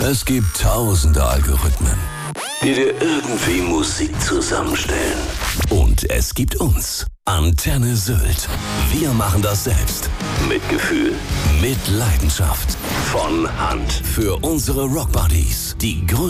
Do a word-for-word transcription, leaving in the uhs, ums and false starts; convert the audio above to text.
Es gibt tausende Algorithmen, die dir irgendwie Musik zusammenstellen. Und es gibt uns, Antenne Sylt. Wir machen das selbst. Mit Gefühl, mit Leidenschaft. Von Hand. Für unsere Rockbuddies. Die größten